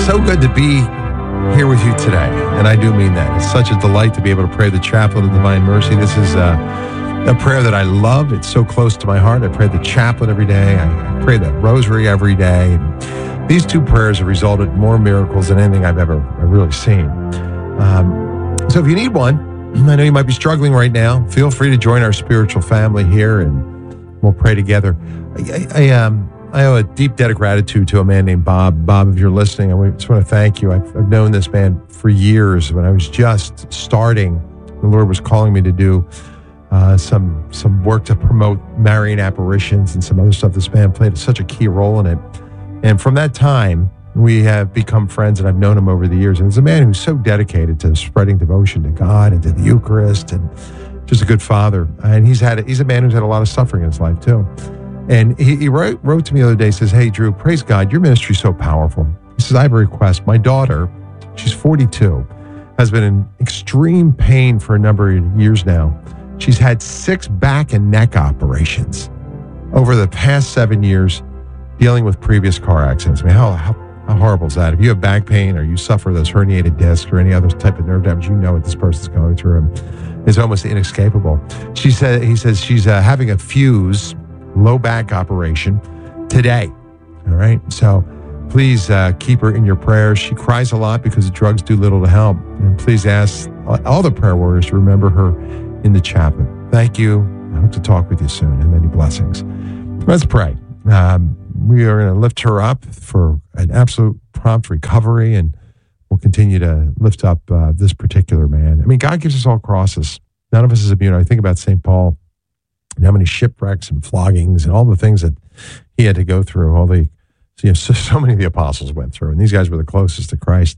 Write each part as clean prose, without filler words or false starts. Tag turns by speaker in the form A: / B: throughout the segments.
A: So good to be here with you today, and I do mean that. It's such a delight to be able to pray the Chaplet of Divine Mercy. This is a prayer that I love. It's so close to my heart. I pray the Chaplet every day. I pray the Rosary every day. And these two prayers have resulted in more miracles than anything I've ever really seen. So if you need one, I know you might be struggling right now. Feel free to join our spiritual family here, and we'll pray together. I owe a deep debt of gratitude to a man named Bob. Bob, if you're listening, I just want to thank you. I've known this man for years. When I was just starting, the Lord was calling me to do some work to promote Marian apparitions and some other stuff. This man played such a key role in it. And from that time, we have become friends, and I've known him over the years. And he's a man who's so dedicated to spreading devotion to God and to the Eucharist, and just a good father. And he's a man who's had a lot of suffering in his life too. And he wrote to me the other day, says, "Hey, Drew, praise God, your ministry is so powerful." He says, "I have a request. My daughter, she's 42, has been in extreme pain for a number of years now. She's had 6 back and neck operations over the past 7 years, dealing with previous car accidents." I mean, how horrible is that? If you have back pain or you suffer those herniated discs or any other type of nerve damage, you know what this person's going through. And it's almost inescapable. He says she's having a fuse low back operation today. All right. So please keep her in your prayers. She cries a lot because the drugs do little to help. And please ask all the prayer warriors to remember her in the chaplet. Thank you. I hope to talk with you soon, and many blessings. Let's pray. We are going to lift her up for an absolute prompt recovery, and we'll continue to lift up this particular man. I mean, God gives us all crosses. None of us is immune. I think about St. Paul, and how many shipwrecks and floggings and all the things that he had to go through, so many of the apostles went through, and these guys were the closest to Christ.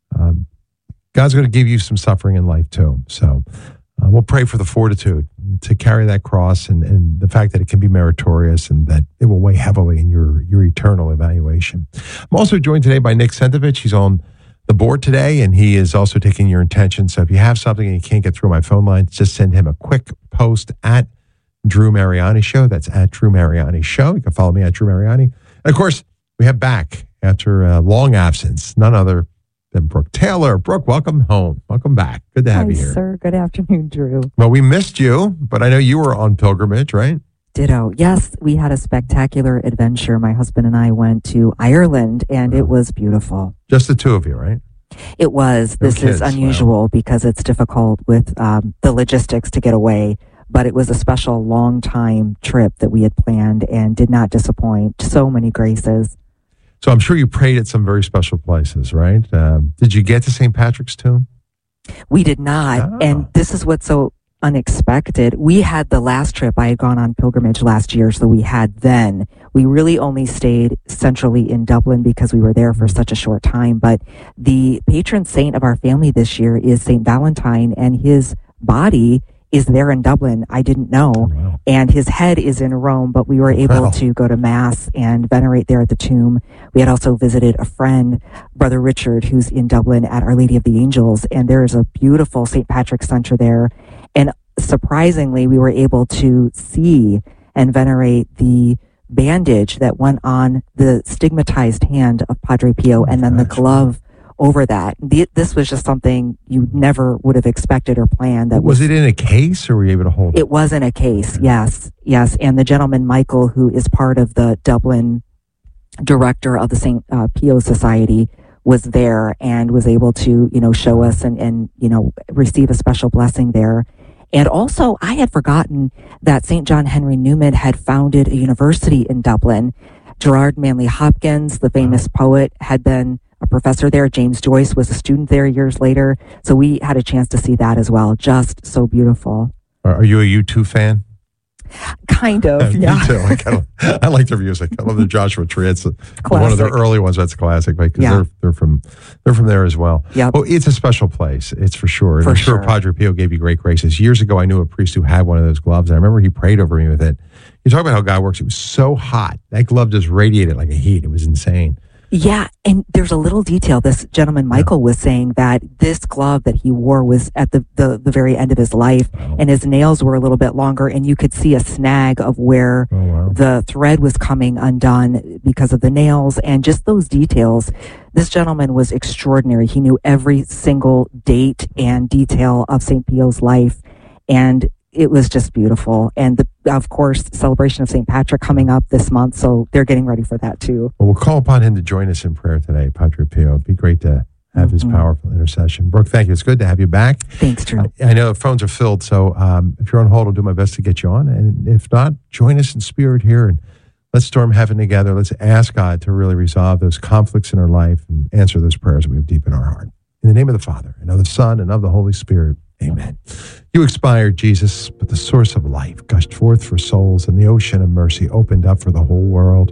A: God's going to give you some suffering in life too. So we'll pray for the fortitude to carry that cross, and the fact that it can be meritorious and that it will weigh heavily in your eternal evaluation. I'm also joined today by Nick Sentovich. He's on the board today, and he is also taking your intention. So if you have something and you can't get through my phone line, just send him a quick post at Drew Mariani Show. That's at Drew Mariani Show. You can follow me at Drew Mariani. And of course, we have back after a long absence, none other than Brooke Taylor. Brooke, welcome home. Welcome back. Good to have you here.
B: Hi, sir. Good afternoon, Drew.
A: Well, we missed you, but I know you were on pilgrimage, right?
B: Ditto. Yes, we had a spectacular adventure. My husband and I went to Ireland, and it was beautiful.
A: Just the two of you, right?
B: It was.
A: No
B: this
A: kids,
B: is unusual because it's difficult with the logistics to get away. But it was a special long-time trip that we had planned and did not disappoint. So many graces.
A: So I'm sure you prayed at some very special places, right? Did you get to St. Patrick's Tomb?
B: We did not.
A: Oh.
B: And this is what's so unexpected. We had the last trip. I had gone on pilgrimage last year, so we had then. We really only stayed centrally in Dublin because we were there for such a short time. But the patron saint of our family this year is St. Valentine, and his body is there in Dublin. I didn't know.
A: Oh, wow.
B: And his head is in Rome, but we were able to go to Mass and venerate there at the tomb. We had also visited a friend, Brother Richard, who's in Dublin at Our Lady of the Angels, and there is a beautiful St. Patrick's Center there. And surprisingly, we were able to see and venerate the bandage that went on the stigmatized hand of Padre Pio, and then the glove over that. This was just something you never would have expected or planned.
A: Was it in a case, or were you able to hold it?
B: It was in a case, yes. And the gentleman, Michael, who is part of the Dublin director of the St. Pio Society, was there and was able to, show us and receive a special blessing there. And also, I had forgotten that St. John Henry Newman had founded a university in Dublin. Gerard Manley Hopkins, the famous poet, had been a professor there. James Joyce was a student there years later. So we had a chance to see that as well. Just so beautiful.
A: Are you a U2 fan?
B: Kind of, yeah.
A: Me too. I like their music. I love the Joshua Tree. It's one of their early ones. That's a classic, because they're from there as well.
B: Yep.
A: Well, it's a special place. It's for sure. And I'm sure Padre Pio gave you great graces. Years ago, I knew a priest who had one of those gloves, and I remember he prayed over me with it. You talk about how God works. It was so hot. That glove just radiated like a heat. It was insane.
B: Yeah, and there's a little detail. This gentleman, Michael, was saying that this glove that he wore was at the very end of his life, and his nails were a little bit longer, and you could see a snag of where the thread was coming undone because of the nails, and just those details. This gentleman was extraordinary. He knew every single date and detail of St. Pio's life, and it was just beautiful. And of course, celebration of St. Patrick coming up this month, so they're getting ready for that too.
A: Well, we'll call upon him to join us in prayer today, Padre Pio. It'd be great to have his powerful intercession. Brooke, thank you. It's good to have you back.
B: Thanks, Drew.
A: I know phones are filled, so if you're on hold, I'll do my best to get you on. And if not, join us in spirit here and let's storm heaven together. Let's ask God to really resolve those conflicts in our life and answer those prayers that we have deep in our heart. In the name of the Father, and of the Son, and of the Holy Spirit, amen. You expired, Jesus, but the source of life gushed forth for souls, and the ocean of mercy opened up for the whole world.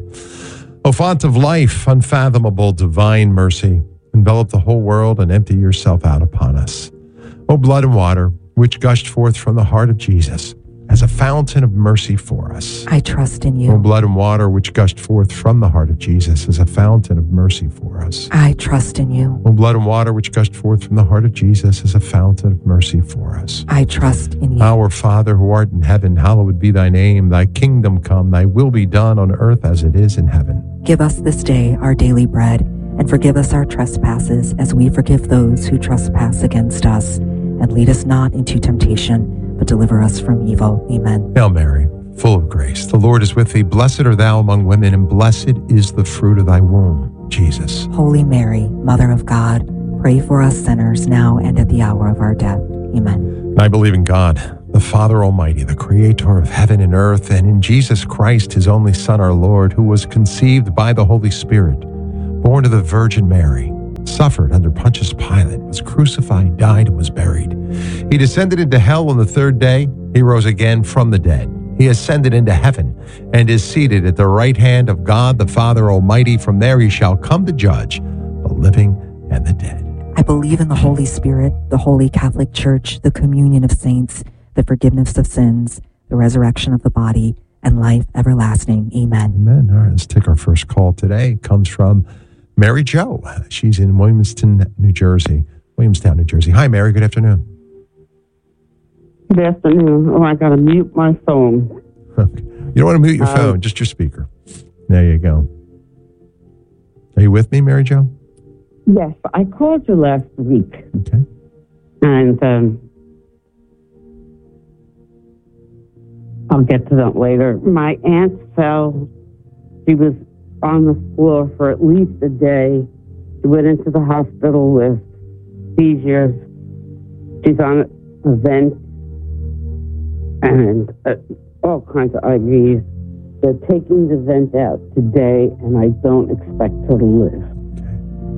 A: O font of life, unfathomable divine mercy, envelop the whole world and empty yourself out upon us. O blood and water, which gushed forth from the heart of Jesus, as a fountain of mercy for us.
B: I trust in you.
A: O blood and water, which gushed forth from the heart of Jesus, as a fountain of mercy for us.
B: I trust in you.
A: O blood and water, which gushed forth from the heart of Jesus, as a fountain of mercy for us.
B: I trust in you.
A: Our Father, who art in heaven, hallowed be thy name. Thy kingdom come, thy will be done on earth as it is in heaven.
B: Give us this day our daily bread, and forgive us our trespasses, as we forgive those who trespass against us. And lead us not into temptation, but deliver us from evil. Amen.
A: Hail Mary, full of grace, the Lord is with thee. Blessed art thou among women, and blessed is the fruit of thy womb, Jesus.
B: Holy Mary, Mother of God, pray for us sinners now and at the hour of our death. Amen.
A: I believe in God, the Father Almighty, the creator of heaven and earth, and in Jesus Christ, his only Son, our Lord, who was conceived by the Holy Spirit, born of the Virgin Mary, suffered under Pontius Pilate, was crucified, died, and was buried. He descended into hell on the third day. He rose again from the dead. He ascended into heaven and is seated at the right hand of God the Father Almighty. From there he shall come to judge the living and the dead.
B: I believe in the Holy Spirit, the Holy Catholic Church, the communion of saints, the forgiveness of sins, the resurrection of the body, and life everlasting. Amen.
A: Amen. All right, let's take our first call today. It comes from Mary Jo. She's in Williamstown, New Jersey. Hi, Mary. Good afternoon.
C: Good afternoon. Oh, I got to mute my phone.
A: Okay. You don't want to mute your phone, just your speaker. There you go. Are you with me, Mary Jo?
C: Yes, I called you last week.
A: Okay.
C: And I'll get to that later. My aunt fell. She was on the floor for at least a day. She went into the hospital with seizures. She's on a vent and all kinds of IVs. They're taking the vent out today, and I don't expect her to live.
A: Okay.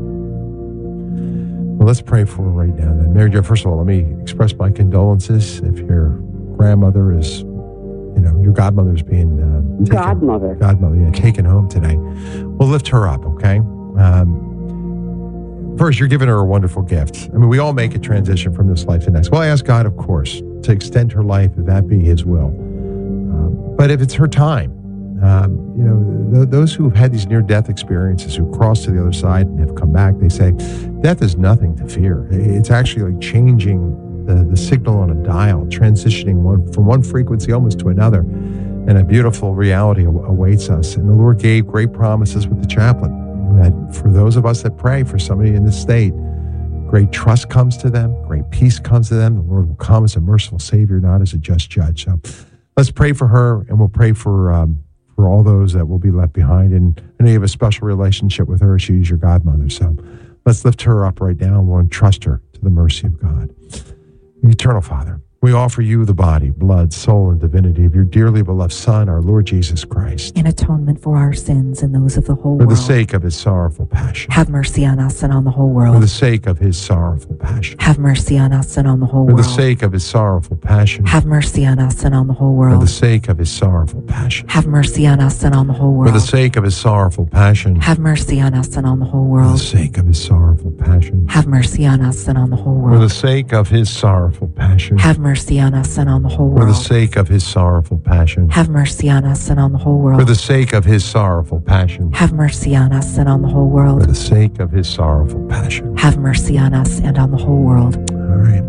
A: Well, let's pray for her right now then. Mary Jo, first of all, let me express my condolences if your grandmother is, your godmother's being taken home today. We'll lift her up, okay? First, you're giving her a wonderful gift. I mean, we all make a transition from this life to the next. Well, I ask God, of course, to extend her life if that be his will. But if it's her time, those who have had these near-death experiences, who crossed to the other side and have come back, they say, death is nothing to fear. It's actually like changing the signal on a dial, transitioning from one frequency almost to another. And a beautiful reality awaits us. And the Lord gave great promises with the chaplain that for those of us that pray for somebody in this state, great trust comes to them, great peace comes to them. The Lord will come as a merciful Savior, not as a just judge. So let's pray for her, and we'll pray for all those that will be left behind. And I know you have a special relationship with her. She's your godmother. So let's lift her up right now, and we'll entrust her to the mercy of God. Eternal Father, we offer you the body, blood, soul, and divinity of your dearly beloved Son, our Lord Jesus Christ.
B: In atonement for our sins and those of the whole world.
A: For the sake of his sorrowful passion.
B: Have mercy on us and on the whole world.
A: For the sake of his sorrowful passion.
B: Have mercy on us and on the whole
A: world.
B: world.
A: For the sake of his sorrowful passion.
B: Have mercy on us and on the whole world.
A: For the sake of his sorrowful passion.
B: Have mercy on us and on the whole world.
A: For the sake of his sorrowful passion.
B: Have mercy on us and on the whole
A: For
B: world.
A: the sake of his sorrowful passion.
B: Have mercy on us and on the whole world.
A: For the sake of his sorrowful passion.
B: Have mercy mercy on us and on the whole
A: For the
B: world.
A: sake of his sorrowful passion.
B: Have mercy on us and on the whole world.
A: For the sake of his sorrowful passion.
B: Have mercy on us and on the whole
A: For
B: world.
A: the sake of his sorrowful passion.
B: Have mercy on us and on the whole world.
A: All right.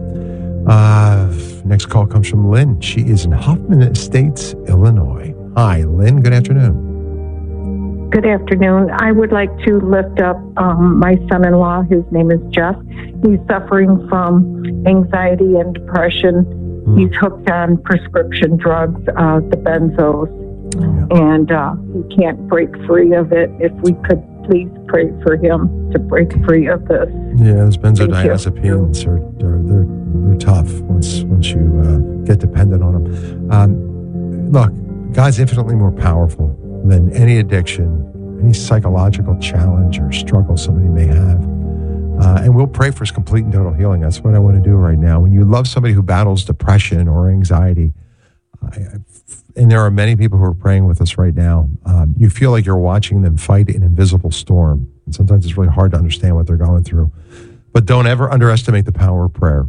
A: Next call comes from Lynn. She is in Hoffman Estates, Illinois. Hi, Lynn. Good afternoon.
D: Good afternoon. I would like to lift up my son-in-law. His name is Jeff. He's suffering from anxiety and depression. He's hooked on prescription drugs, the benzos, and he can't break free of it. If we could please pray for him to break free of this.
A: Yeah, those benzodiazepines they're tough once you get dependent on them. Look, God's infinitely more powerful than any addiction, any psychological challenge or struggle somebody may have. And we'll pray for his complete and total healing. That's what I want to do right now. When you love somebody who battles depression or anxiety, and there are many people who are praying with us right now, you feel like you're watching them fight an invisible storm. And sometimes it's really hard to understand what they're going through. But don't ever underestimate the power of prayer.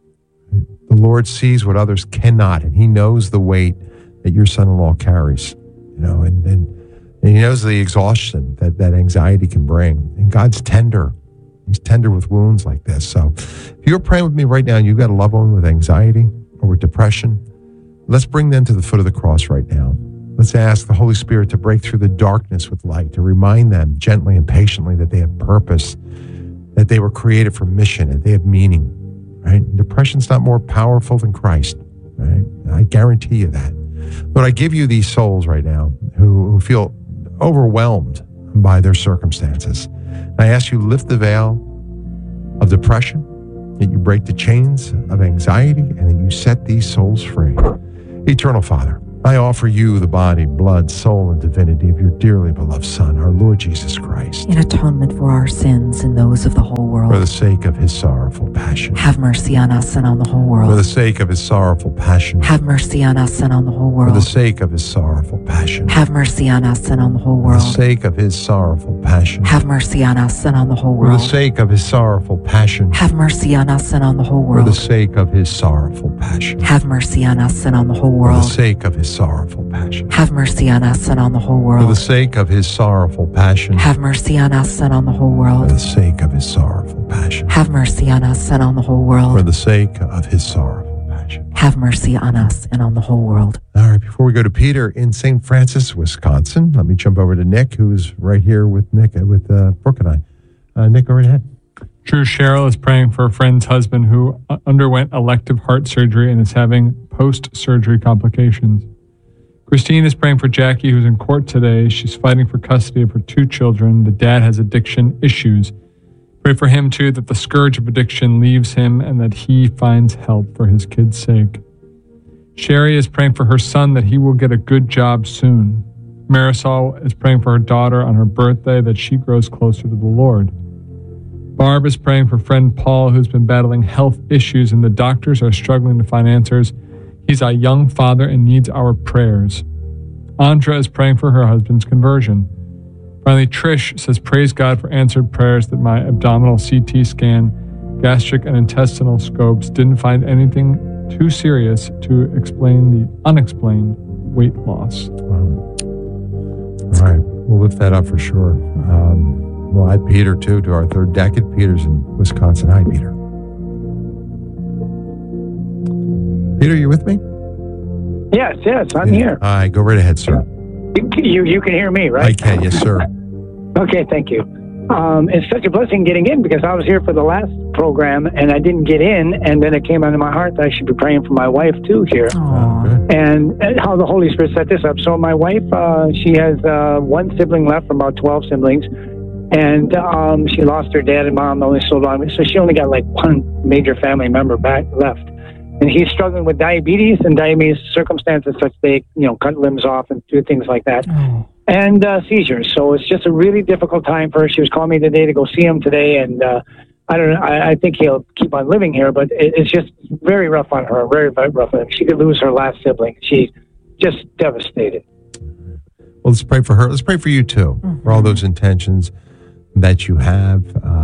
A: The Lord sees what others cannot, and he knows the weight that your son-in-law carries, and he knows the exhaustion that anxiety can bring. And God's tender. He's tender with wounds like this. So if you're praying with me right now and you've got a loved one with anxiety or with depression, let's bring them to the foot of the cross right now. Let's ask the Holy Spirit to break through the darkness with light, to remind them gently and patiently that they have purpose, that they were created for mission, and they have meaning. Right? Depression's not more powerful than Christ. Right? I guarantee you that. Lord, I give you these souls right now who feel overwhelmed by their circumstances. I ask you to lift the veil of depression, that you break the chains of anxiety, and that you set these souls free. Eternal Father, I offer you the body, blood, soul, and divinity of your dearly beloved Son, our Lord Jesus Christ,
B: In atonement for our sins and those of the whole
A: for the
B: world.
A: sake of his sorrowful passion.
B: Have mercy on us and on the whole
A: For the
B: world.
A: sake of his sorrowful passion.
B: Have mercy on us and on the whole
A: For the
B: world.
A: sake of his sorrowful passion.
B: Have mercy on us and on the whole
A: For the
B: world.
A: sake of his sorrowful passion.
B: Have mercy on us and on the whole
A: For the
B: world.
A: sake of his sorrowful passion.
B: Have mercy on us and on the whole
A: For the
B: world.
A: sake of his sorrowful passion.
B: Have mercy on us and on the whole
A: For the
B: world.
A: sake of his sorrowful passion.
B: Have mercy on us and on the whole
A: For the
B: world.
A: sake of his sorrowful passion.
B: Have mercy on us and on the whole
A: For
B: world.
A: the sake of his sorrowful passion.
B: Have mercy on us and on the whole
A: For
B: world.
A: the sake of his sorrowful passion.
B: Have mercy on us and on the whole world.
A: All right, before we go to Peter in St. Francis, Wisconsin, let me jump over to Nick, who's right here with Brooke and I. Nick, go right ahead.
E: Drew Cheryl is praying for a friend's husband who underwent elective heart surgery and is having post-surgery complications. Christine is praying for Jackie, who's in court today. She's fighting for custody of her 2 children. The dad has addiction issues. Pray for him, too, that the scourge of addiction leaves him and that he finds help for his kids' sake. Sherry is praying for her son that he will get a good job soon. Marisol is praying for her daughter on her birthday that she grows closer to the Lord. Barb is praying for friend Paul, who's been battling health issues and the doctors are struggling to find answers. He's a young father and needs our prayers. Andra is praying for her husband's conversion. Finally, Trish says, praise God for answered prayers that my abdominal CT scan, gastric and intestinal scopes didn't find anything too serious to explain the unexplained weight loss.
A: All right, we'll lift that up for sure. We'll add Peter, too, to our third decade. Peter's in Wisconsin. Hi, Peter. Peter, you with me?
F: Yes, I'm here.
A: Hi, go right ahead, sir.
F: You can hear me, right?
A: I can, yes, sir.
F: Okay, thank you. It's such a blessing getting in because I was here for the last program and I didn't get in, and then it came into my heart that I should be praying for my wife too here.
B: Aww.
F: And how the Holy Spirit set this up. So my wife, she has 1 sibling left from about 12 siblings, and she lost her dad and mom only so long, so she only got like 1 major family member back left. And he's struggling with diabetes, and diabetes circumstances such they, cut limbs off and do things like that.
B: Oh.
F: And seizures. So it's just a really difficult time for her. She was calling me today to go see him today, and I don't know. I think he'll keep on living here, but it's just very rough on her. Very, very rough on her. She could lose her last sibling. She's just devastated.
A: Well, let's pray for her. Let's pray for you, too, for all those intentions that you have.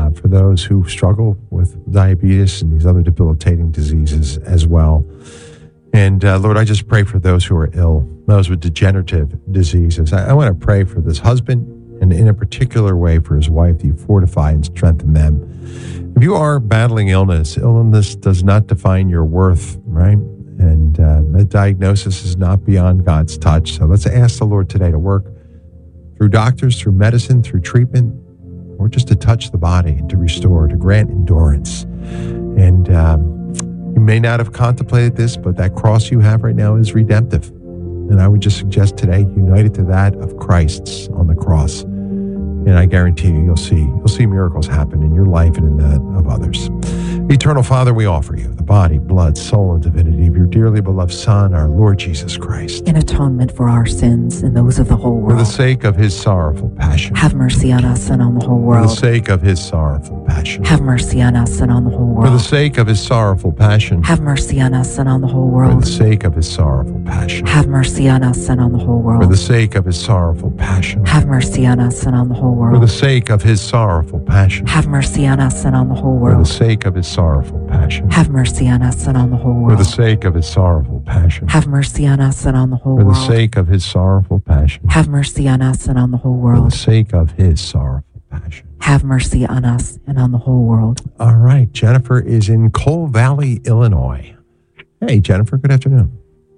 A: for those who struggle with diabetes and these other debilitating diseases as well. And Lord, I just pray for those who are ill, those with degenerative diseases. I want to pray for this husband, and in a particular way for his wife, that you fortify and strengthen them. If you are battling illness does not define your worth, right? And that diagnosis is not beyond God's touch. So let's ask the Lord today to work through doctors, through medicine, through treatment, or just to touch the body and to restore, to grant endurance. And you may not have contemplated this, but that cross you have right now is redemptive. And I would just suggest today, unite it to that of Christ's on the cross. And I guarantee you'll see miracles happen in your life and in that of others. Eternal Father, we offer you the body, blood, soul, and divinity of your dearly beloved Son, our Lord Jesus Christ.
B: In atonement for our sins and those of the whole world.
A: For the sake of his sorrowful passion.
B: Have mercy on us and on the whole world.
A: For the sake of his sorrowful passion.
B: Have mercy on us and on the whole world.
A: For the sake of his sorrowful passion.
B: Have mercy on us and on the whole
A: For
B: world.
A: the sake of his sorrowful passion.
B: Have mercy on us and on the whole world.
A: For the sake of his sorrowful passion.
B: Have mercy on us and on the whole
A: For
B: world.
A: the sake of his sorrowful passion.
B: Have mercy on us and on the whole
A: For the
B: world.
A: sake of his sorrowful passion.
B: Have mercy on us and on the whole
A: For
B: world.
A: the sake of his sorrowful passion.
B: Have mercy on us and on the whole
A: For the
B: world.
A: sake of his sorrowful passion.
B: Have mercy on us and on the whole
A: For the
B: world.
A: sake of his sorrowful passion.
B: Have mercy on us and on the whole world.
A: All right. Jennifer is in Coal Valley, Illinois. Hey, Jennifer. Good afternoon.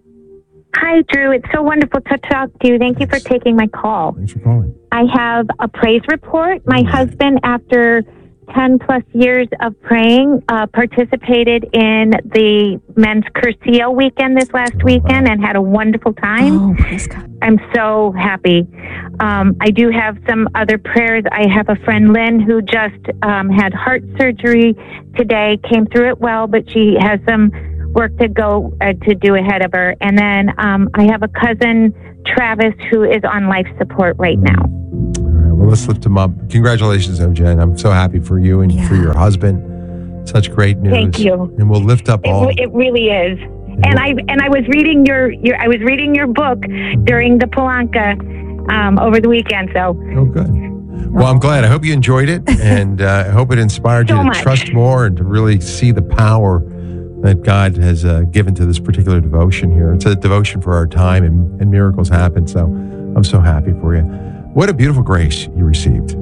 G: Hi, Drew. It's so wonderful to talk to you. Thank you for taking my call.
A: Thanks for calling.
G: I have a praise report. My husband, after 10 plus years of praying, participated in the men's Curcio weekend this last weekend and had a wonderful time.
B: Oh, praise God.
G: I'm so happy. I do have some other prayers. I have a friend, Lynn, who just had heart surgery today, came through it well, but she has some work to go to do ahead of her. And then I have a cousin, Travis, who is on life support right now.
A: All right. Well, let's lift him up. Congratulations, though, Jen. I'm so happy for you and for your husband. Such great news.
G: Thank you.
A: And we'll lift up all.
G: It really is. And I was reading your book during the Polanka over the weekend. So
A: Oh, good. Well, I'm glad. I hope you enjoyed it, and I hope it inspired you
G: So
A: to
G: much.
A: trust more and to really see the power that God has given to this particular devotion here. It's a devotion for our time, and miracles happen. So I'm so happy for you. What a beautiful grace you received.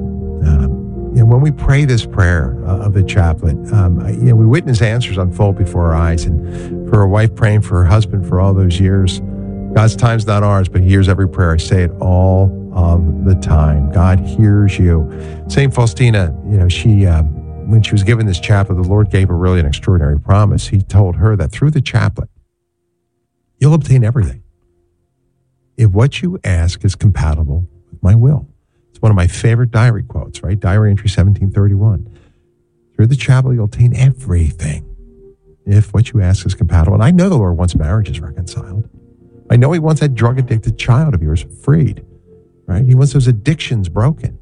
A: When we pray this prayer of the chaplet, we witness answers unfold before our eyes. And for a wife praying for her husband for all those years, God's time's not ours, but He hears every prayer. I say it all of the time. God hears you. St. Faustina, she, when she was given this chaplet, the Lord gave her really an extraordinary promise. He told her that through the chaplet, you'll obtain everything if what you ask is compatible with my will. It's one of my favorite diary quotes, right? Diary entry 1731. Through the chaplet, you'll obtain everything if what you ask is compatible. And I know the Lord wants marriages reconciled. I know He wants that drug-addicted child of yours freed, right? He wants those addictions broken.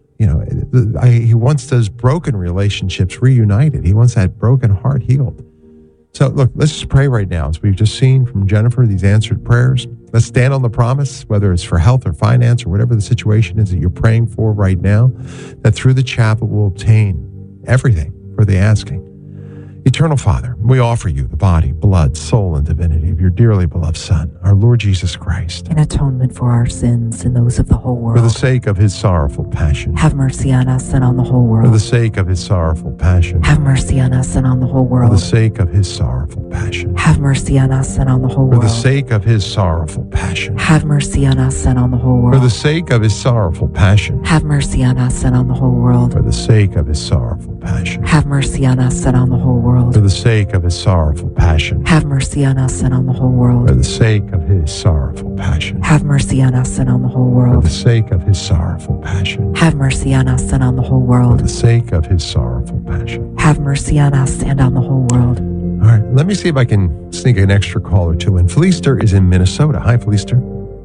A: He wants those broken relationships reunited. He wants that broken heart healed. So look, let's just pray right now. As we've just seen from Jennifer, these answered prayers. Let's stand on the promise, whether it's for health or finance or whatever the situation is that you're praying for right now, that through the chapel we'll obtain everything for the asking. Eternal Father, we offer you the body, blood, soul, and divinity of your dearly beloved Son, our Lord Jesus Christ.
B: In atonement for our sins and those of the whole world.
A: For the sake of His sorrowful passion.
B: Have mercy on us and on the whole world.
A: For the sake of His sorrowful passion.
B: Have mercy on us and on the whole
A: For
B: world.
A: the sake of His sorrowful passion.
B: Have mercy on us and on the whole
A: For
B: world.
A: the sake of His sorrowful passion.
B: Have mercy on us and on the whole
A: For
B: world.
A: the sake of His sorrowful passion.
B: Have mercy on us and on the whole world.
A: For the sake of His sorrowful passion.
B: Have mercy on us and on the whole world.
A: For the sake of His sorrowful passion.
B: Have mercy on us and on the whole
A: For
B: world.
A: the sake of His sorrowful passion.
B: Have mercy on us and on the whole
A: For
B: world.
A: the sake of His sorrowful passion.
B: Have mercy on us and on the whole
A: For
B: world.
A: the sake of His sorrowful passion.
B: Have mercy on us and on the whole world.
A: All right, let me see if I can sneak an extra call or two in. Felister is in Minnesota. Hi, Felister.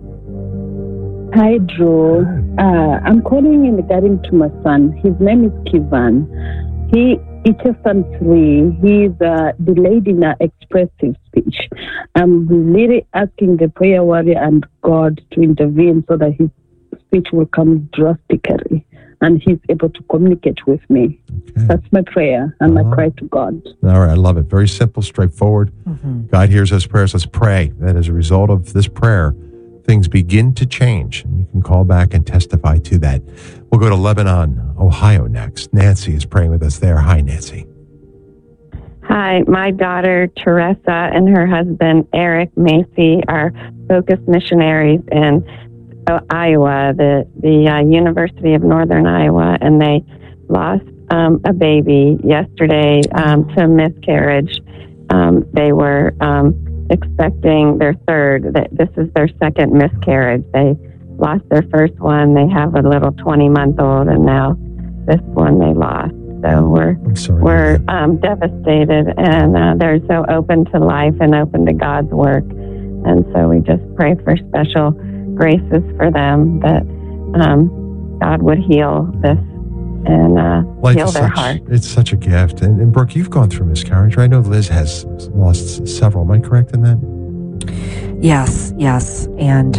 H: Hi, Drew. I'm calling in regarding to my son. His name is Kivan. He just turned 3. He's delayed in expressive speech. I'm really asking the prayer warrior and God to intervene so that his speech will come drastically. and he's able to communicate with me.
A: Okay.
H: That's my prayer and my cry to God.
A: All right, I love it. Very simple, straightforward. God hears those prayers. Let's pray that as a result of this prayer, things begin to change. And you can call back and testify to that. We'll go to Lebanon, Ohio next. Nancy is praying with us there. Hi, Nancy.
I: Hi, my daughter Teresa and her husband Eric Macy are focused missionaries in Iowa, the University of Northern Iowa, and they lost a baby yesterday to miscarriage. They were expecting their third. This is their second miscarriage. They lost their first one. They have a little 20-month-old, and now this one they lost. So we're devastated, and they're so open to life and open to God's work. And so we just pray for special graces for them, that God would heal this and heal their heart.
A: It's such a gift. And Brooke, you've gone through miscarriage, right? I know Liz has lost several. Am I correct in that?
B: Yes. And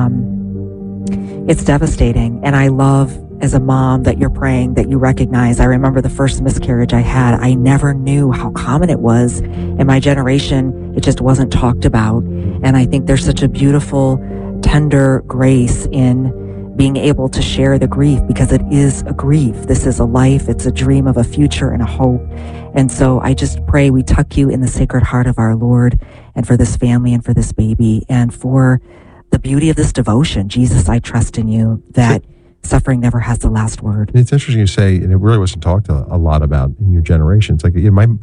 B: it's devastating. And I love, as a mom, that you're praying, that you recognize. I remember the first miscarriage I had. I never knew how common it was. In my generation, it just wasn't talked about. And I think there's such a beautiful, tender grace in being able to share the grief, because it is a grief. This is a life. It's a dream of a future and a hope. And so I just pray we tuck you in the Sacred Heart of our Lord, and for this family and for this baby, and for the beauty of this devotion. Jesus, I trust in you, that suffering never has the last word.
A: It's interesting you say, and it really wasn't talked a lot about in your generation. It's like,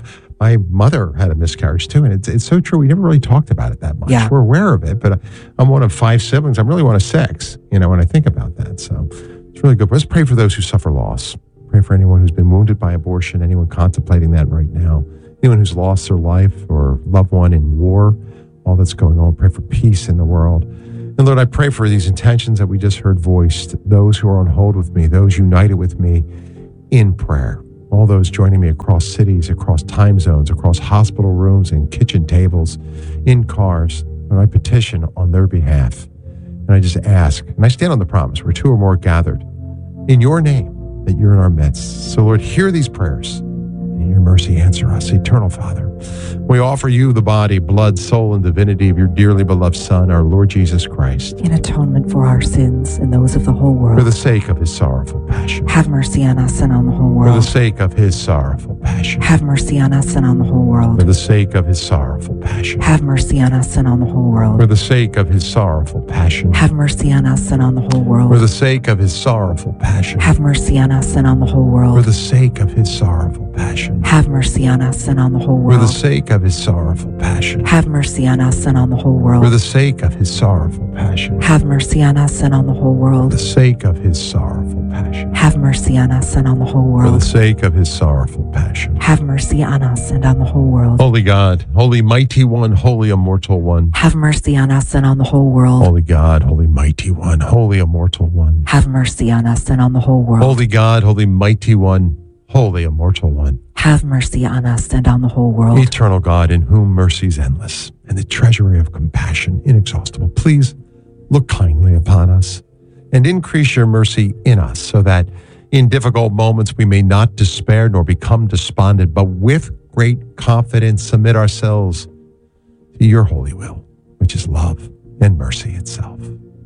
A: my mother had a miscarriage too, and it's so true. We never really talked about it that much.
B: Yeah.
A: We're aware of it, but I'm one of 5 siblings. I'm really one of 6, when I think about that. So it's really good. Let's pray for those who suffer loss. Pray for anyone who's been wounded by abortion, anyone contemplating that right now, anyone who's lost their life or loved one in war, all that's going on. Pray for peace in the world. And Lord, I pray for these intentions that we just heard voiced, those who are on hold with me, those united with me in prayer, all those joining me across cities, across time zones, across hospital rooms and kitchen tables, in cars. And I petition on their behalf. And I just ask, and I stand on the promise, where 2 or more gathered in your name, that you're in our midst. So Lord, hear these prayers. In your mercy, answer us, Eternal Father. We offer you the body, blood, soul, and divinity of your dearly beloved Son, our Lord Jesus Christ,
B: In atonement for our sins and those of the whole world.
A: for the sake of his sorrowful passion.
B: Have mercy on us and on the whole
A: For the
B: world.
A: sake of his sorrowful passion.
B: Have mercy on us and on the whole
A: For
B: world.
A: the sake of his sorrowful passion.
B: Have mercy on us and on the whole
A: For
B: world.
A: the sake of his sorrowful passion.
B: Have mercy on us and on the whole
A: For
B: world.
A: the sake of his sorrowful passion.
B: Have mercy on us and on the whole
A: For
B: world.
A: the sake of his sorrowful passion.
B: Have mercy on us and on the whole
A: For the
B: world.
A: sake of his sorrowful passion.
B: Have mercy on us and on the whole
A: For
B: world.
A: the sake of his sorrowful passion.
B: Have mercy on us and on the whole
A: For
B: world.
A: the sake of his sorrowful passion.
B: Have mercy on us and on the whole
A: For the
B: world.
A: sake of his sorrowful passion.
B: Have mercy on us and on the whole world.
A: Holy God, holy mighty one, holy immortal one.
B: Have mercy on us and on the whole world.
A: Holy God, holy mighty one, holy immortal one.
B: Have mercy on us and on the whole world.
A: Holy God, holy mighty one, holy immortal one.
B: Have mercy on us and on the whole world.
A: Eternal God, in whom mercy is endless and the treasury of compassion inexhaustible, please look kindly upon us and increase your mercy in us, so that in difficult moments we may not despair nor become despondent, but with great confidence submit ourselves to your holy will, which is love and mercy itself.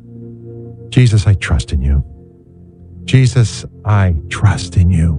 A: Jesus, I trust in you. Jesus, I trust in you.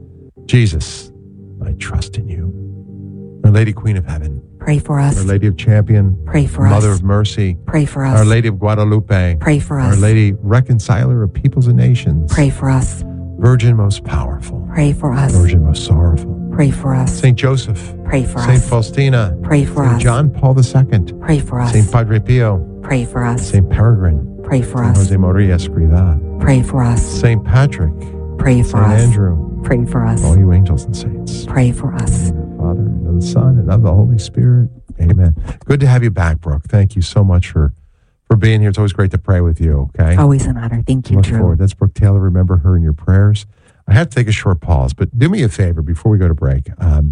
A: Jesus, I trust in you. Our Lady Queen of Heaven,
B: Pray for us.
A: Our Lady of Champion,
B: Pray for
A: Mother
B: us.
A: of Mercy,
B: Pray for
A: Our
B: us.
A: Lady of Guadalupe,
B: Pray for
A: Our
B: us.
A: Lady Reconciler of Peoples and Nations,
B: Pray for us.
A: Virgin most powerful,
B: Pray for us.
A: Virgin most sorrowful,
B: Pray for us.
A: Saint Joseph,
B: Pray for
A: Saint
B: us.
A: Faustina,
B: Pray for
A: Saint
B: us.
A: John Paul II,
B: Pray for us.
A: Saint Padre Pio,
B: Pray for us.
A: Saint Peregrine,
B: Pray for
A: Saint
B: us.
A: Jose Maria Escrivá,
B: Pray for us.
A: Saint Patrick,
B: Pray for
A: Saint
B: us.
A: Andrew,
B: Pray for us.
A: all you angels and saints.
B: Pray for us.
A: In the name of the Father, and of the Son, and of the Holy Spirit. Amen. Good to have you back, Brooke. Thank you so much for being here. It's always great to pray with you, okay?
B: Always an honor. Thank you,
A: Look
B: Drew.
A: forward. That's Brooke Taylor. Remember her in your prayers. I have to take a short pause, but do me a favor before we go to break.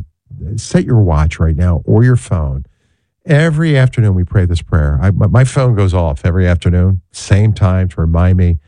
A: Set your watch right now or your phone. Every afternoon we pray this prayer. My phone goes off every afternoon, same time to remind me.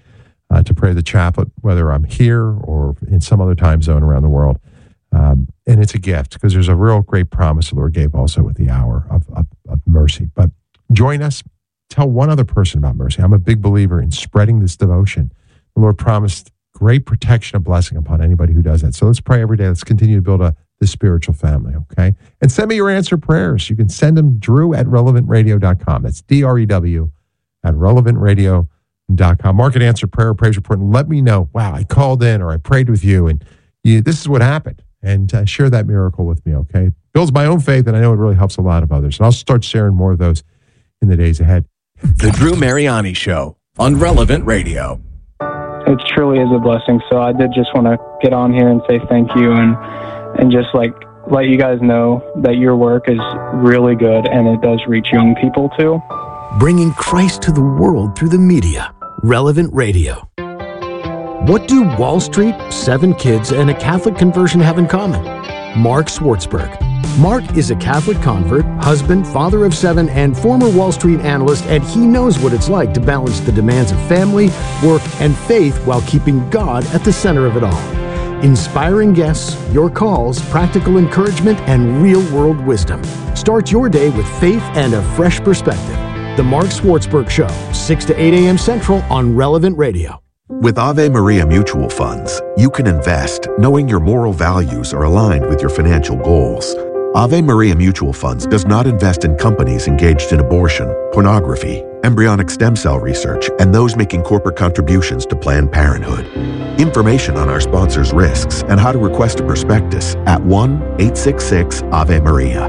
A: to pray the chaplet, whether I'm here or in some other time zone around the world. And it's a gift because there's a real great promise the Lord gave also with the hour of mercy. But join us. Tell one other person about mercy. I'm a big believer in spreading this devotion. The Lord promised great protection and blessing upon anybody who does that. So let's pray every day. Let's continue to build this spiritual family, okay? And send me your answered prayers. You can send them, drew@relevantradio.com. That's DREW @relevantradio.com. Mark an answered prayer, praise report, and let me know, wow, I called in or I prayed with you, and this is what happened. And share that miracle with me, okay? It builds my own faith, and I know it really helps a lot of others. And I'll start sharing more of those in the days ahead.
J: The Drew Mariani Show on Relevant Radio.
F: It truly is a blessing. So I did just want to get on here and say thank you and just like let you guys know that your work is really good and it does reach young people too.
J: Bringing Christ to the world through the media. Relevant Radio. What do Wall Street, 7 kids, and a Catholic conversion have in common? Mark Schwartzberg. Mark is a Catholic convert, husband, father of 7, and former Wall Street analyst, and he knows what it's like to balance the demands of family, work, and faith while keeping God at the center of it all. Inspiring guests, your calls, practical encouragement, and real-world wisdom. Start your day with faith and a fresh perspective. The Mark Schwartzberg Show, 6 to 8 a.m. Central on Relevant Radio.
K: With Ave Maria Mutual Funds, you can invest knowing your moral values are aligned with your financial goals. Ave Maria Mutual Funds does not invest in companies engaged in abortion, pornography, embryonic stem cell research, and those making corporate contributions to Planned Parenthood. Information on our sponsors' risks and how to request a prospectus at 1-866-AVE-MARIA.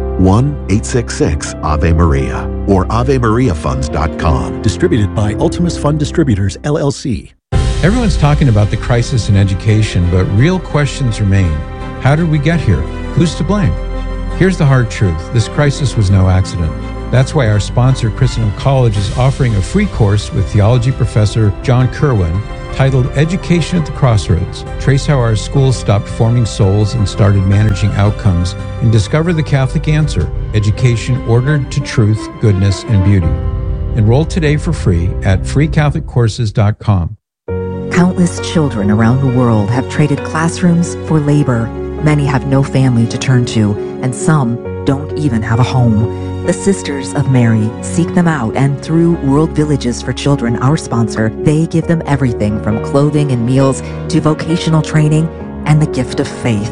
K: 1-866-AVE-MARIA or AveMariaFunds.com.
J: Distributed by Ultimus Fund Distributors, LLC.
L: Everyone's talking about the crisis in education, but real questions remain. How did we get here? Who's to blame? Here's the hard truth. This crisis was no accident. That's why our sponsor, Christendom College, is offering a free course with theology professor John Kerwin titled Education at the Crossroads. Trace how our schools stopped forming souls and started managing outcomes, and discover the Catholic answer, education ordered to truth, goodness, and beauty. Enroll today for free at freecatholiccourses.com.
B: Countless children around the world have traded classrooms for labor. Many have no family to turn to, and some don't even have a home. The Sisters of Mary seek them out, and through World Villages for Children, our sponsor, they give them everything from clothing and meals to vocational training and the gift of faith.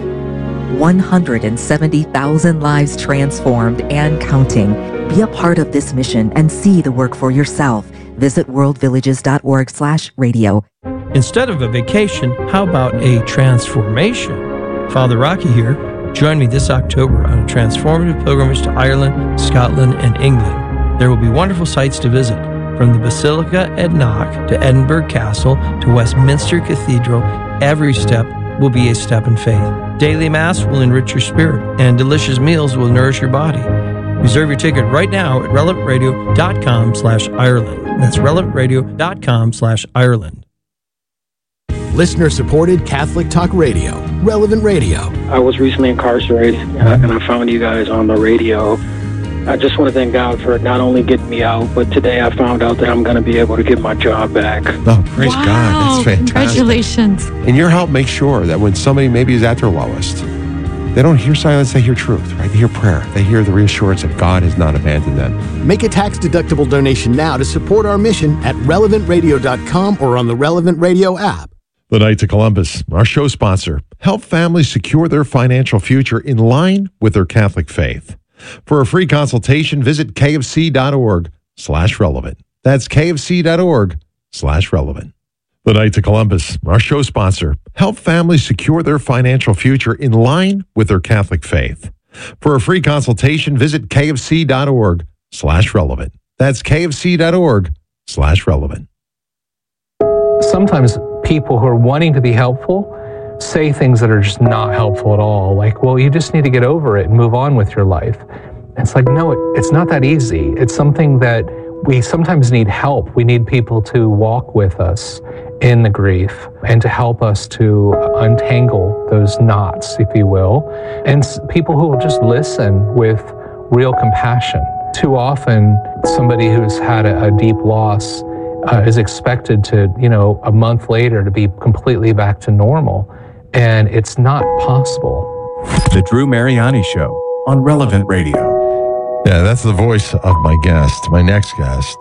B: 170,000 lives transformed and counting. Be a part of this mission and see the work for yourself. Visit worldvillages.org/radio.
M: Instead of a vacation, how about a transformation? Father Rocky here. Join me this October on a transformative pilgrimage to Ireland, Scotland, and England. There will be wonderful sights to visit, from the Basilica at Knock to Edinburgh Castle to Westminster Cathedral. Every step will be a step in faith. Daily Mass will enrich your spirit, and delicious meals will nourish your body. Reserve your ticket right now at relevantradio.com/Ireland. That's relevantradio.com/Ireland.
J: Listener-supported Catholic Talk Radio, Relevant Radio.
N: I was recently incarcerated, and I found you guys on the radio. I just want to thank God for not only getting me out, but today I found out that I'm going to be able to get my job back.
A: Oh, praise God. That's fantastic.
O: Congratulations.
A: And your help makes sure that when somebody maybe is at their lowest, they don't hear silence, they hear truth, right? They hear prayer. They hear the reassurance that God has not abandoned them.
J: Make a tax-deductible donation now to support our mission at relevantradio.com or on the Relevant Radio app.
A: The Knights of Columbus, our show sponsor, help families secure their financial future in line with their Catholic faith. For a free consultation, visit kfc.org/relevant. That's kfc.org/relevant. The Knights of Columbus, our show sponsor, help families secure their financial future in line with their Catholic faith. For a free consultation, visit kfc.org/relevant. That's kfc.org/relevant.
P: Sometimes people who are wanting to be helpful say things that are just not helpful at all. Like, well, you just need to get over it and move on with your life. It's like, no, it's not that easy. It's something that we sometimes need help. We need people to walk with us in the grief and to help us to untangle those knots, if you will. And people who will just listen with real compassion. Too often, somebody who's had a deep loss is expected to, a month later to be completely back to normal. And it's not possible.
O: The Drew Mariani Show on Relevant Radio.
A: Yeah, that's the voice of my guest, my next guest,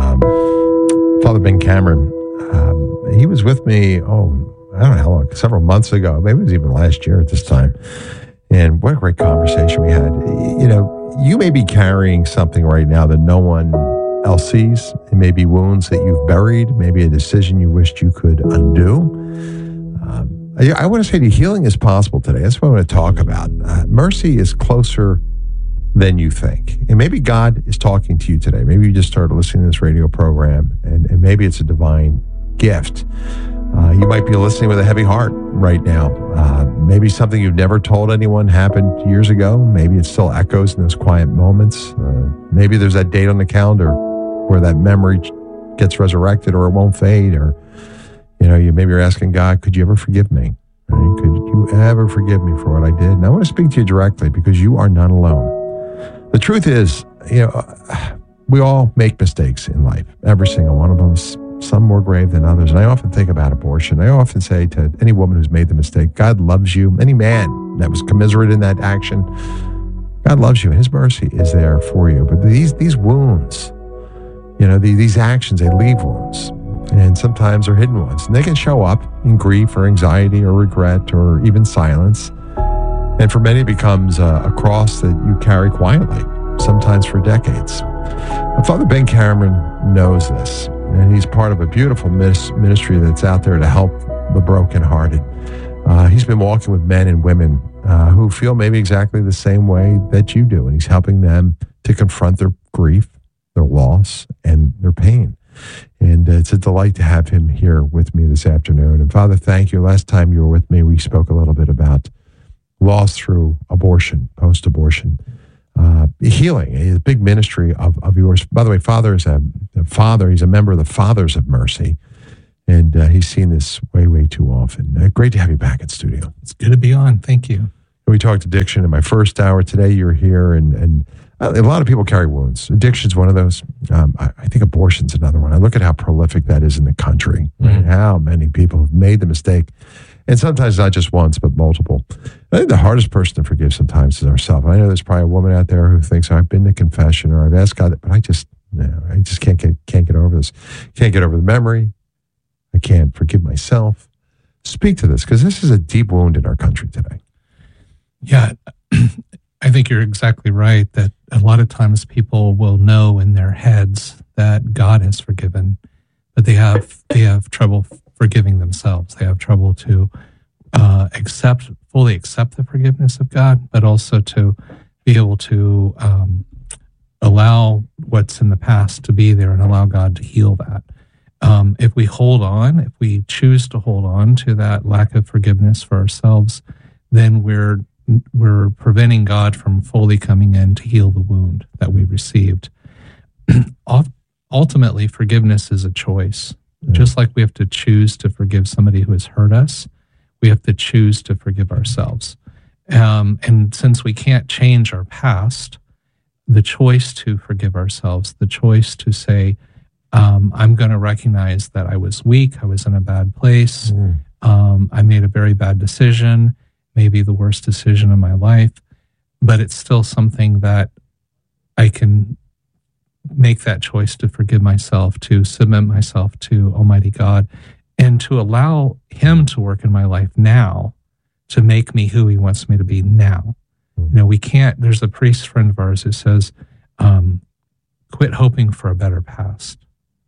A: Father Ben Cameron. He was with me, I don't know how long, several months ago. Maybe it was even last year at this time. And what a great conversation we had. You may be carrying something right now that no one else sees. It may be wounds that you've buried, maybe a decision you wished you could undo. I want to say to you, healing is possible today. That's what I want to talk about. Mercy is closer than you think. And maybe God is talking to you today. Maybe you just started listening to this radio program, and maybe it's a divine gift. You might be listening with a heavy heart right now. Maybe something you've never told anyone happened years ago. Maybe it still echoes in those quiet moments. Maybe there's that date on the calendar where that memory gets resurrected, or it won't fade, or maybe you're asking God, could you ever forgive me? Right? Could you ever forgive me for what I did? And I want to speak to you directly because you are not alone. The truth is, we all make mistakes in life. Every single one of us, some more grave than others. And I often think about abortion. I often say to any woman who's made the mistake, God loves you. Any man that was commiserate in that action, God loves you, and his mercy is there for you. But these wounds, these actions, they leave wounds. And sometimes they're hidden ones. And they can show up in grief or anxiety or regret or even silence. And for many, it becomes a cross that you carry quietly, sometimes for decades. Father Ben Cameron knows this, and he's part of a beautiful ministry that's out there to help the brokenhearted. He's been walking with men and women who feel maybe exactly the same way that you do, and he's helping them to confront their grief, their loss, and their pain. And it's a delight to have him here with me this afternoon. And Father, thank you. Last time you were with me, we spoke a little bit about loss through abortion, post-abortion, healing, a big ministry of yours. By the way, Father is a father. He's a member of the Fathers of Mercy. And he's seen this way, way too often. Great to have you back in studio.
P: It's good to be on. Thank you.
A: We talked addiction in my first hour. Today you're here, and a lot of people carry wounds. Addiction's one of those. I think abortion's another one. I look at how prolific that is in the country, right? How many people have made the mistake, and sometimes not just once, but multiple. I think the hardest person to forgive sometimes is ourselves. I know there's probably a woman out there who thinks, I've been to confession, or I've asked God, but I just can't get over this. Can't get over the memory. I can't forgive myself. Speak to this, because this is a deep wound in our country today.
P: Yeah, I think you're exactly right that a lot of times people will know in their heads that God has forgiven, but they have trouble forgiving themselves. They have trouble to fully accept the forgiveness of God, but also to be able to allow what's in the past to be there and allow God to heal that. If we choose to hold on to that lack of forgiveness for ourselves, then we're preventing God from fully coming in to heal the wound that we received. Ultimately, forgiveness is a choice. Yeah. Just like we have to choose to forgive somebody who has hurt us, we have to choose to forgive ourselves. And since we can't change our past, the choice to forgive ourselves, the choice to say, I'm going to recognize that I was weak, I was in a bad place, I made a very bad decision, maybe the worst decision of my life, but it's still something that I can make that choice to forgive myself, to submit myself to Almighty God, and to allow Him to work in my life now to make me who He wants me to be now. We can't, there's a priest friend of ours who says, quit hoping for a better past.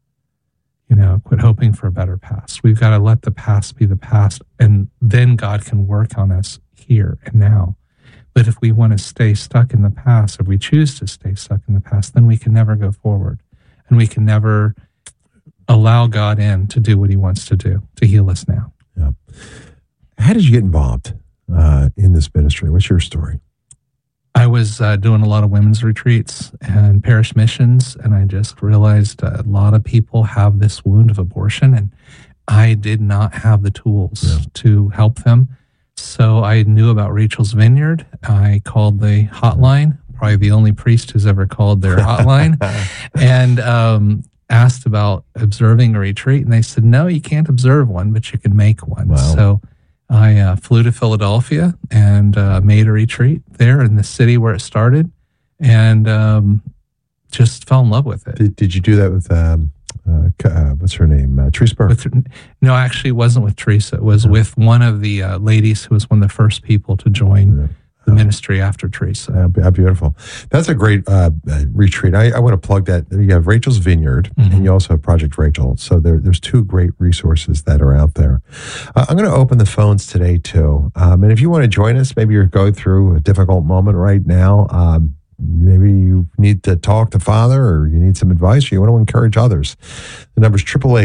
P: Quit hoping for a better past. We've got to let the past be the past, and then God can work on us here and now. But if we want to stay stuck in the past, if we choose to stay stuck in the past, then we can never go forward, and we can never allow God in to do what He wants to do, to heal us now.
A: Yeah. How did you get involved in this ministry? What's your story?
P: I was doing a lot of women's retreats and parish missions, and I just realized a lot of people have this wound of abortion, and I did not have the tools to help them. So I knew about Rachel's Vineyard. I called the hotline, probably the only priest who's ever called their hotline. And asked about observing a retreat, and they said, no, you can't observe one, but you can make one.
A: Wow.
P: So I flew to Philadelphia and made a retreat there in the city where it started, and just fell in love with it.
A: Did you do that with, what's her name, Teresa Burke?
P: No, actually, it wasn't with Teresa. It was with one of the ladies who was one of the first people to join the ministry after Teresa.
A: How beautiful. That's a great retreat. I want to plug that. You have Rachel's Vineyard, and you also have Project Rachel. So there's two great resources that are out there. I'm going to open the phones today, too. And if you want to join us, maybe you're going through a difficult moment right now. Maybe you need to talk to Father, or you need some advice, or you want to encourage others. The number is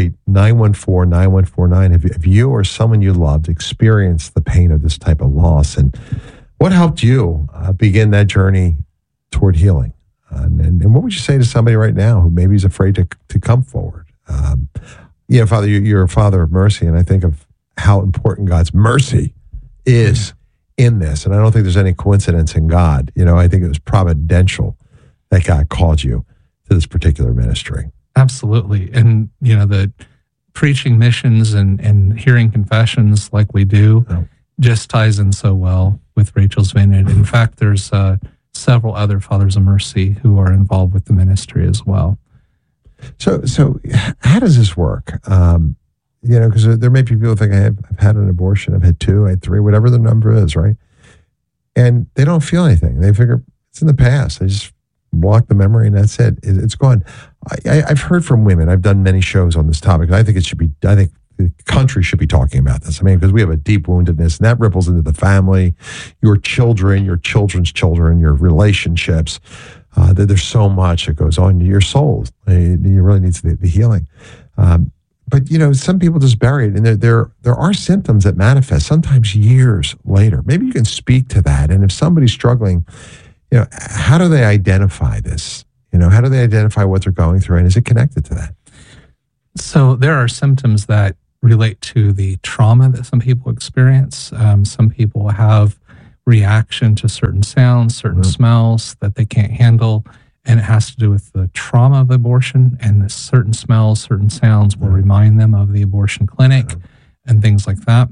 A: 888-914-9149. If you or someone you loved experienced the pain of this type of loss, and what helped you begin that journey toward healing? And what would you say to somebody right now who maybe is afraid to come forward? Father, you're a Father of mercy, and I think of how important God's mercy is in this. And I don't think there's any coincidence in God. I think it was providential that God called you to this particular ministry.
P: Absolutely. And, the preaching missions and hearing confessions like we do just ties in so well with Rachel's Vineyard. In fact, there's several other Fathers of Mercy who are involved with the ministry as well.
A: So how does this work? Because there may be people who think I've had an abortion, I've had 2, I had 3, whatever the number is, right? And they don't feel anything. They figure it's in the past. They just block the memory and that's it. It's gone. I've heard from women. I've done many shows on this topic. I think the country should be talking about this. Because we have a deep woundedness, and that ripples into the family, your children, your children's children, your relationships. There's so much that goes on in your soul. You really need the healing. But, some people just bury it, and there are symptoms that manifest sometimes years later. Maybe you can speak to that. And if somebody's struggling, how do they identify this? How do they identify what they're going through? And is it connected to that?
P: So there are symptoms that relate to the trauma that some people experience. Some people have reaction to certain sounds, certain smells that they can't handle. And it has to do with the trauma of abortion, and the certain smells, certain sounds will remind them of the abortion clinic and things like that.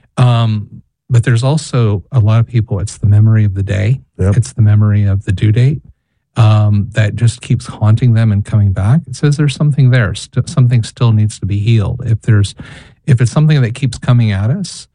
P: But there's also a lot of people, it's the memory of the day. Yep. It's the memory of the due date that just keeps haunting them and coming back. It says there's something there. Something still needs to be healed. If it's something that keeps coming at us,